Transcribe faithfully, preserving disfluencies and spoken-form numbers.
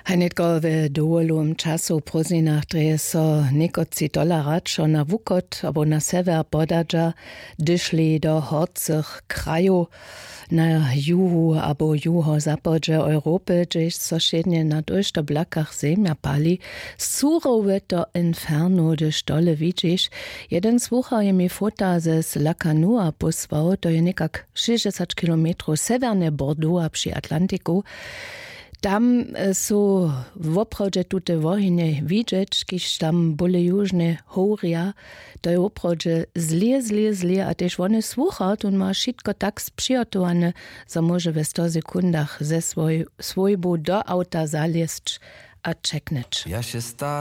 Hajnetko w dłuższym czasu próżninach dreje so niekoci dolaračo na wukot albo na sever bodadża dyszli do horcych krajów na juhu albo juho-zapodzie Europy, gdzieś so średnie na dojść blakach ziemia pali, surowe to inferno, gdyż dole widzisz. Jeden słuchał je mi fota ze Lacanua posłał, to je niekak sześćdziesiąt kilometrów severne Bordeaux przy Atlantiku. Tam są woprawdzie tute wohynie widzieć, kiż tam bole jużne horia, to je woprawdzie zlie, zlie, zlie, a też one słuchać, on ma wszystko tak sprzygotowane, że może w sto sekundach ze swoj, swojbu do auta zalieść a czeknąć. Ja się staram.